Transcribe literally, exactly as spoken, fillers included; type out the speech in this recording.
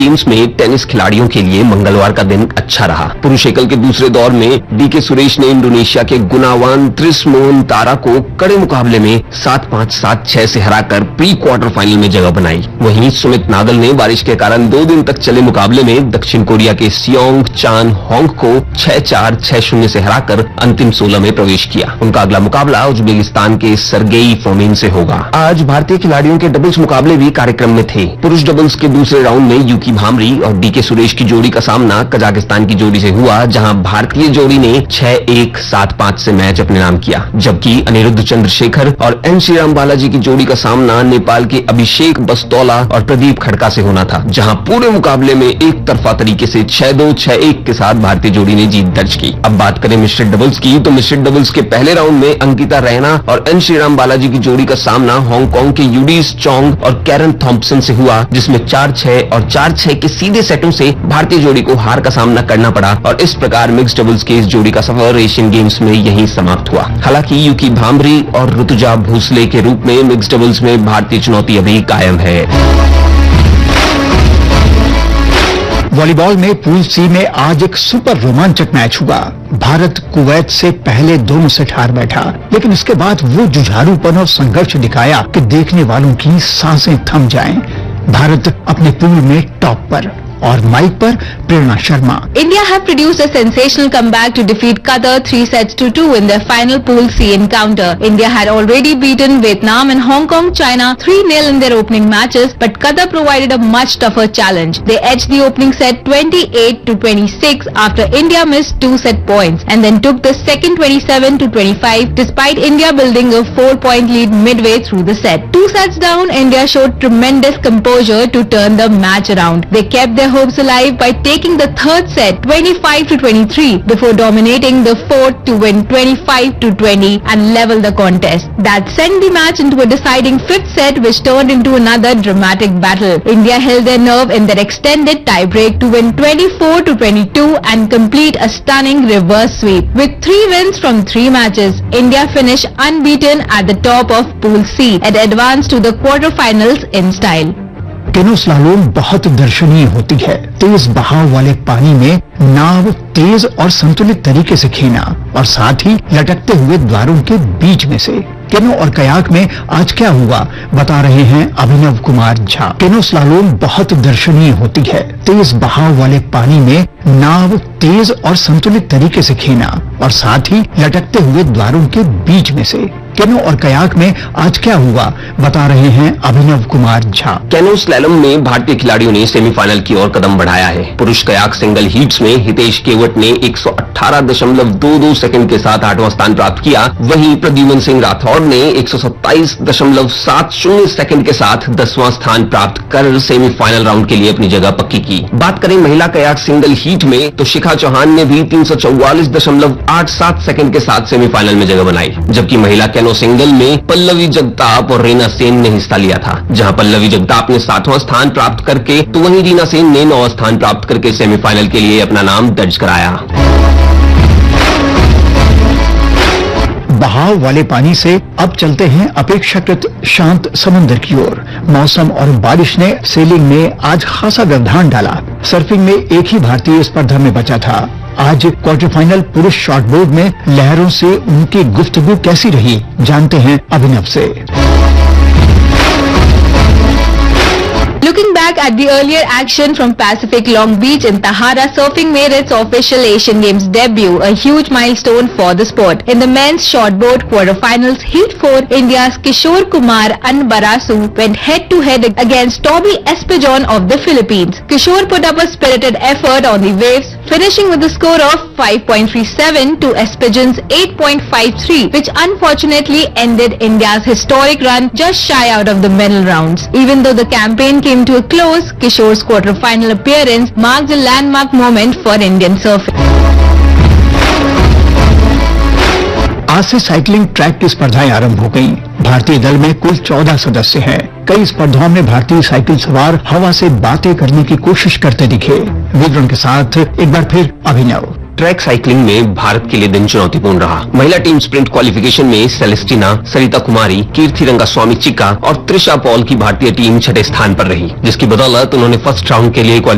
Teams में tennis खिलाड़ियों के लिए मंगलवार का दिन अच्छा रहा। पुरुष एकल के दूसरे दौर में डीके सुरेश ने इंडोनेशिया के गुनावान त्रिस्मोन तारा को कड़े मुकाबले में सात पाँच सात छह से हराकर प्री क्वार्टर फाइनल में जगह बनाई। वहीं सुमित नागल ने बारिश के कारण दो दिन तक चले मुकाबले में दक्षिण कोरिया के सियोंग चान होंग को छह चार छह शून्य से हराकर अंतिम सोलह में प्रवेश किया। उनका अगला मुकाबला उज्बेकिस्तान के सरगेई फोमिन से होगा। आज भारतीय खिलाड़ियों के डबल्स मुकाबले भी कार्यक्रम में थे। पुरुष डबल्स के दूसरे राउंड में यूकी भामरी और डीके सुरेश की जोड़ी का सामना कजाकिस्तान की जोड़ी से हुआ, जहां भारतीय जोड़ी ने छह एक सात पाँच से मैच अपने नाम किया, जबकि अनिरुद्ध चंद्रशेखर और एन श्रीराम बालाजी की जोड़ी का सामना नेपाल के अभिषेक बस्तौला और प्रदीप खड़का से होना था, जहां पूरे मुकाबले में एक तरफा तरीके से छह दो छह एक के साथ भारतीय जोड़ी ने जीत दर्ज की। अब बात करें मिश्रित डबल्स की, तो मिश्रित डबल्स के पहले राउंड में अंकिता रैना और एन श्रीराम बालाजी की जोड़ी का सामना हांगकांग के यूडीस चोंग और कैरन थॉम्पसन से हुआ, जिसमें चार छह और चार छह के सीधे सेटों से भारतीय जोड़ी को हार का सामना करना पड़ा और इस प्रकार मिक्स्ड डबल्स के इस जोड़ी का सफर एशियन गेम्स में यहीं समाप्त हुआ। हालांकि यूकी भामरी और ऋतुजा भोसले के रूप में मिक्स्ड डबल्स में भारतीय चुनौती अभी कायम है। वॉलीबॉल में पूल सी में आज एक सुपर रोमांचक मैच हुआ। भारत कुवैत से पहले दोनों सेट हार बैठा, लेकिन इसके बाद वो जुझारूपन और संघर्ष दिखाया कि देखने वालों की सांसें थम जाएं। भारत अपने पूल में टॉप पर और माइक पर प्रेरणा Sharma. India have produced a sensational comeback to defeat Qatar three sets to two in their final Pool C encounter. India had already beaten Vietnam and Hong Kong, China three nil in their opening matches, but Qatar provided a much tougher challenge. They edged the opening set twenty-eight to twenty-six after India missed two set points, and then took the second twenty-seven to twenty-five despite India building a four-point lead midway through the set. Two sets down, India showed tremendous composure to turn the match around. They kept their hopes alive by taking the third set twenty-five to twenty-three before dominating the fourth to win twenty-five to twenty and level the contest. That sent the match into a deciding fifth set, which turned into another dramatic battle. India held their nerve in their extended tiebreak to win twenty-four to twenty-two and complete a stunning reverse sweep. With three wins from three matches, India finished unbeaten at the top of Pool C and advanced to the quarterfinals in style. केनो slalom बहुत दर्शनीय होती है। तेज बहाव वाले पानी में नाव तेज और संतुलित तरीके से खींचना और साथ ही लटकते हुए द्वारों के बीच में से। केनो और कयाक में आज क्या हुआ, बता रहे हैं अभिनव कुमार झा। केनो स्लालोम बहुत दर्शनीय होती है। तेज बहाव वाले पानी में नाव तेज और संतुलित तरीके से खींचना और साथ ही लटकते हुए द्वारों के बीच में से। केनो और कयाक में आज क्या हुआ, बता रहे हैं अभिनव कुमार झा। केनो स्लैलम में भारतीय खिलाड़ियों ने सेमीफाइनल की ओर कदम बढ़ाया है। पुरुष कयाक सिंगल हीट्स में हितेश केवट ने एक सौ अठारह दशमलव दो दो सेकंड के साथ आठवां स्थान प्राप्त किया। वहीं प्रद्युमन सिंह राठौड़ ने एक सौ सत्ताईस दशमलव सात शून्य सेकंड के साथ दसवां स्थान प्राप्त कर सेमीफाइनल राउंड के लिए अपनी जगह पक्की की। बात करें महिला कयाक सिंगल हीट में, तो शिखा चौहान ने भी तीन सौ चौवालीस दशमलव आठ सात सेकंड के साथ सेमीफाइनल में जगह बनाई, जबकि महिला कैनो सिंगल में पल्लवी जगताप और रीना सेन ने हिस्सा लिया था, जहां पल्लवी जगताप ने सातवां स्थान प्राप्त करके तो वहीं रीना सेन ने नौवां स्थान प्राप्त करके सेमीफाइनल के लिए अपना नाम दर्ज कराया। बहाव वाले पानी से अब चलते हैं अपेक्षाकृत शांत समुद्र की ओर। मौसम और बारिश ने सेलिंग में आज खासा व्यवधान डाला। सर्फिंग में एक ही भारतीय स्पर्धा में बचा था। आज क्वार्टर फाइनल पुरुष शॉर्टबोर्ड में लहरों से उनकी गुफ्तगू कैसी रही, जानते हैं अभिनव से। Looking back at the earlier action from Pacific Long Beach in Tahara, surfing made its official Asian Games debut, a huge milestone for the sport. In the men's shortboard quarterfinals, Heat four, India's Kishore Kumar Anbarasu went head-to-head against Toby Espejon of the Philippines. Kishore put up a spirited effort on the waves, finishing with a score of five point three seven to Espejon's eight point five three, which unfortunately ended India's historic run just shy out of the medal rounds. Even though the campaign came to a close, Kishore's quarter-final appearance marked a landmark moment for Indian surfing. आज से cycling track की स्पर्धाएं आरंभ हो गईं। भारतीय दल में कुल चौदह सदस्य हैं। कई स्पर्धाओं में भारतीय साइकिल सवार हवा से बातें करने की कोशिश करते दिखे। विवरण के साथ एक बार फिर अभिनव। ट्रैक साइकिलिंग में भारत के लिए दिन चुनौतीपूर्ण रहा। महिला टीम स्प्रिंट क्वालिफिकेशन में सेलेस्टिना, सरिता कुमारी, कीर्ति रंगास्वामी चिक्का और त्रिशा पॉल की भारतीय टीम छठे स्थान पर रही, जिसकी बदौलत उन्होंने फर्स्ट राउंड के लिए